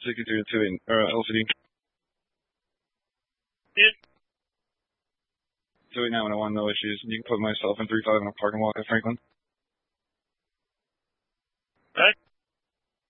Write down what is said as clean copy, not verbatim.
63 to 28, LCD. Yeah. 289-101, no issues. You can put myself and 35 in a parking lot at Franklin. Right.